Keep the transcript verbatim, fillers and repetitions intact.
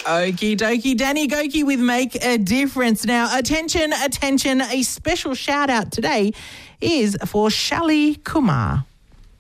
Okie dokie. Danny Goki with Make a Difference. Now, attention, attention. A special shout out today is for Shali Kumar.